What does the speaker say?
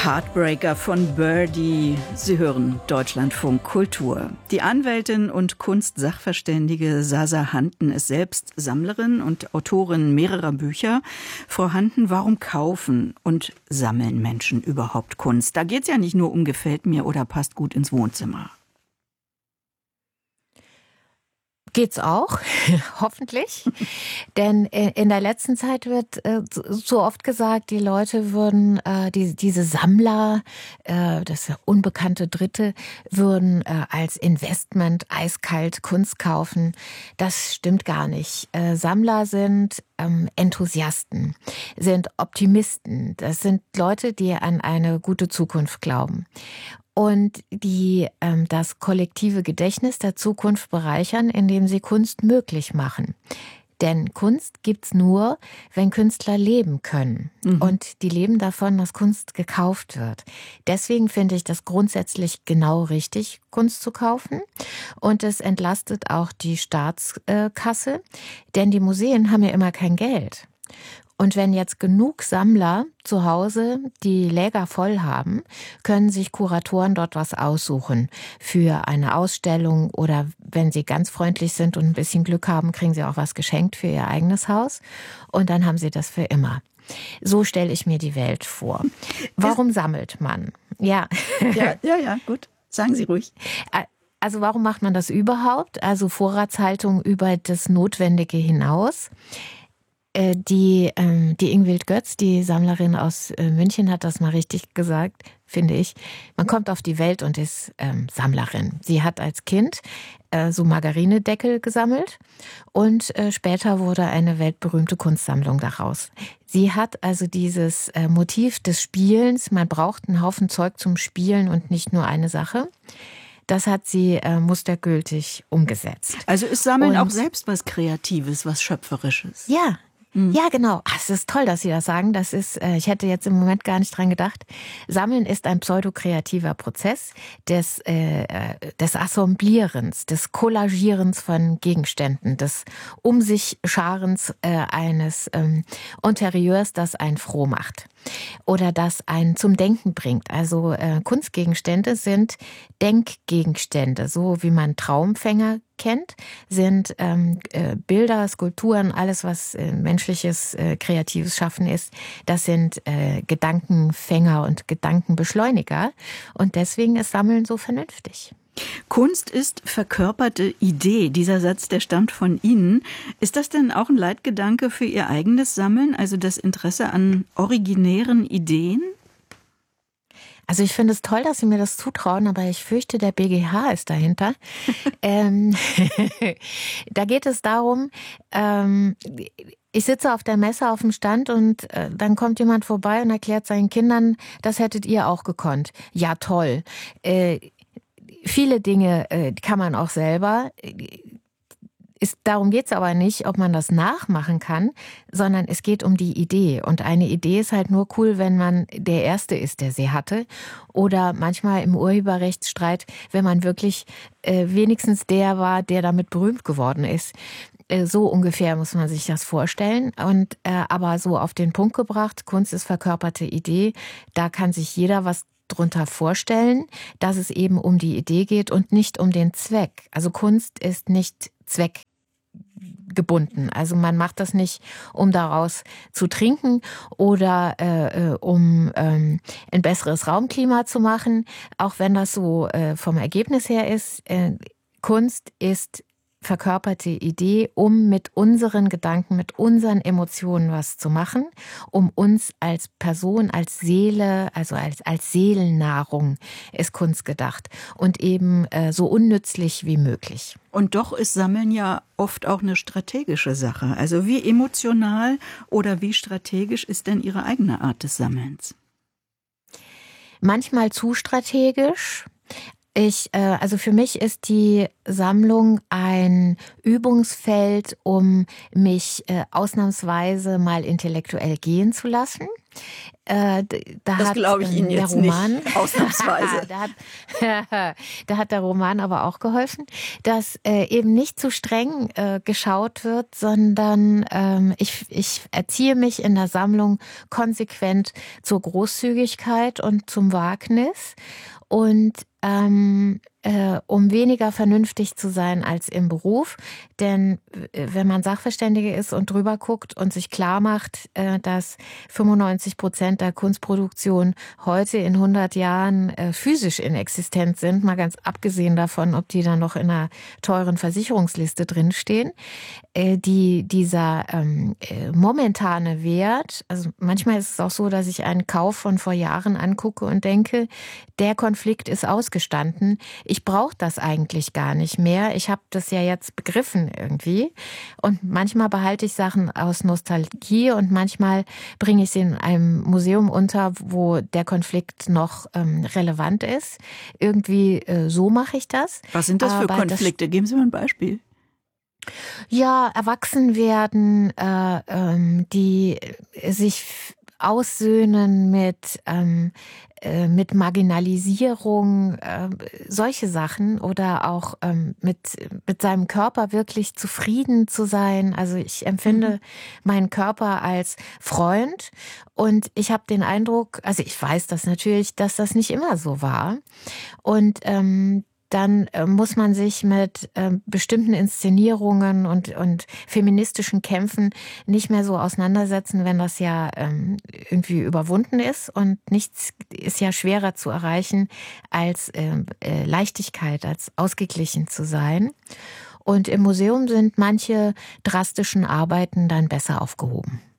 Heartbreaker von Birdie. Sie hören Deutschlandfunk Kultur. Die Anwältin und Kunstsachverständige Sasa Hanten ist selbst Sammlerin und Autorin mehrerer Bücher. Frau Hanten, warum kaufen und sammeln Menschen überhaupt Kunst? Da geht es ja nicht nur um gefällt mir oder passt gut ins Wohnzimmer. Geht's auch, hoffentlich. Denn in der letzten Zeit wird so oft gesagt, die Leute würden, diese Sammler, das unbekannte Dritte, würden als Investment eiskalt Kunst kaufen. Das stimmt gar nicht. Sammler sind Enthusiasten, sind Optimisten. Das sind Leute, die an eine gute Zukunft glauben. Und die das kollektive Gedächtnis der Zukunft bereichern, indem sie Kunst möglich machen. Denn Kunst gibt's nur, wenn Künstler leben können. Und die leben davon, dass Kunst gekauft wird. Deswegen finde ich das grundsätzlich genau richtig, Kunst zu kaufen. Und es entlastet auch die Staatskasse, denn die Museen haben ja immer kein Geld. Und wenn jetzt genug Sammler zu Hause die Läger voll haben, können sich Kuratoren dort was aussuchen für eine Ausstellung oder wenn sie ganz freundlich sind und ein bisschen Glück haben, kriegen sie auch was geschenkt für ihr eigenes Haus und dann haben sie das für immer. So stelle ich mir die Welt vor. Warum sammelt man? Ja, gut. Sagen Sie ruhig. Also warum macht man das überhaupt? Also Vorratshaltung über das Notwendige hinaus. Die Ingvild Götz, die Sammlerin aus München, hat das mal richtig gesagt, finde ich. Man kommt auf die Welt und ist Sammlerin. Sie hat als Kind so Margarinedeckel gesammelt und später wurde eine weltberühmte Kunstsammlung daraus. Sie hat also dieses Motiv des Spielens, man braucht einen Haufen Zeug zum Spielen und nicht nur eine Sache. Das hat sie mustergültig umgesetzt. Also ist Sammeln auch selbst was Kreatives, was Schöpferisches? Ja. Ja, genau. Es ist toll, dass Sie das sagen. Das ist, ich hätte jetzt im Moment gar nicht dran gedacht. Sammeln ist ein pseudokreativer Prozess des Assemblierens, des Kollagierens von Gegenständen, des Scharens eines Interieurs, das einen froh macht oder das einen zum Denken bringt. Also Kunstgegenstände sind Denkgegenstände, so wie man Traumfänger kennt, sind Bilder, Skulpturen, alles was menschliches, kreatives Schaffen ist, das sind Gedankenfänger und Gedankenbeschleuniger und deswegen ist Sammeln so vernünftig. Kunst ist verkörperte Idee. Dieser Satz, der stammt von Ihnen. Ist das denn auch ein Leitgedanke für Ihr eigenes Sammeln, also das Interesse an originären Ideen? Also ich finde es toll, dass Sie mir das zutrauen, aber ich fürchte, der BGH ist dahinter. Da geht es darum, ich sitze auf der Messe auf dem Stand und dann kommt jemand vorbei und erklärt seinen Kindern, das hättet ihr auch gekonnt. Ja, toll. Viele Dinge kann man auch selber. Darum geht es aber nicht, ob man das nachmachen kann, sondern es geht um die Idee. Und eine Idee ist halt nur cool, wenn man der Erste ist, der sie hatte. Oder manchmal im Urheberrechtsstreit, wenn man wirklich wenigstens der war, der damit berühmt geworden ist. So ungefähr muss man sich das vorstellen. Und aber so auf den Punkt gebracht, Kunst ist verkörperte Idee. Da kann sich jeder was drunter vorstellen, dass es eben um die Idee geht und nicht um den Zweck. Also Kunst ist nicht zweckgebunden. Also man macht das nicht, um daraus zu trinken oder um ein besseres Raumklima zu machen, auch wenn das so vom Ergebnis her ist. Kunst ist verkörperte Idee, um mit unseren Gedanken, mit unseren Emotionen was zu machen, um uns als Person, als Seele, also als Seelennahrung ist Kunst gedacht und eben so unnützlich wie möglich. Und doch ist Sammeln ja oft auch eine strategische Sache. Also wie emotional oder wie strategisch ist denn Ihre eigene Art des Sammelns? Manchmal zu strategisch. Also für mich ist die Sammlung ein Übungsfeld, um mich ausnahmsweise mal intellektuell gehen zu lassen. Das glaube ich Ihnen der jetzt Roman, nicht, ausnahmsweise. da hat der Roman aber auch geholfen, dass eben nicht zu streng geschaut wird, sondern ich erziehe mich in der Sammlung konsequent zur Großzügigkeit und zum Wagnis. Und um weniger vernünftig zu sein als im Beruf. Denn wenn man Sachverständige ist und drüber guckt und sich klar macht, dass 95% der Kunstproduktion heute in 100 Jahren physisch inexistent sind, mal ganz abgesehen davon, ob die dann noch in einer teuren Versicherungsliste drinstehen, dieser momentane Wert, also manchmal ist es auch so, dass ich einen Kauf von vor Jahren angucke und denke, der Konflikt ist ausgestanden. Ich brauche das eigentlich gar nicht mehr. Ich habe das ja jetzt begriffen irgendwie. Und manchmal behalte ich Sachen aus Nostalgie und manchmal bringe ich sie in einem Museum unter, wo der Konflikt noch relevant ist. Irgendwie so mache ich das. Was sind das für Konflikte? Geben Sie mal ein Beispiel. Ja, erwachsen werden, die sich aussöhnen mit Marginalisierung, solche Sachen oder auch mit seinem Körper wirklich zufrieden zu sein. Also ich empfinde meinen Körper als Freund und ich habe den Eindruck, also ich weiß das natürlich, dass das nicht immer so war. Und dann muss man sich mit bestimmten Inszenierungen und feministischen Kämpfen nicht mehr so auseinandersetzen, wenn das ja irgendwie überwunden ist. Und nichts ist ja schwerer zu erreichen als Leichtigkeit, als ausgeglichen zu sein. Und im Museum sind manche drastischen Arbeiten dann besser aufgehoben.